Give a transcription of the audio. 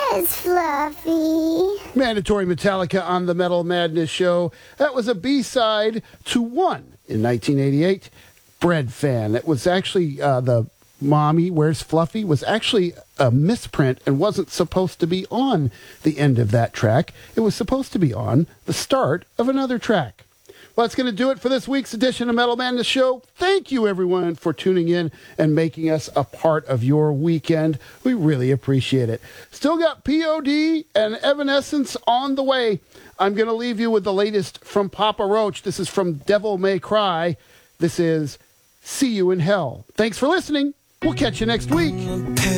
Where's Fluffy? Mandatory Metallica on the Metal Madness Show. That was a B-side to One in 1988. Bread Fan. It was actually the Mommy, Where's Fluffy was actually a misprint and wasn't supposed to be on the end of that track. It was supposed to be on the start of another track. Well, that's going to do it for this week's edition of Metal Madness Show. Thank you, everyone, for tuning in and making us a part of your weekend. We really appreciate it. Still got POD and Evanescence on the way. I'm going to leave you with the latest from Papa Roach. This is from Devil May Cry. This is See You in Hell. Thanks for listening. We'll catch you next week.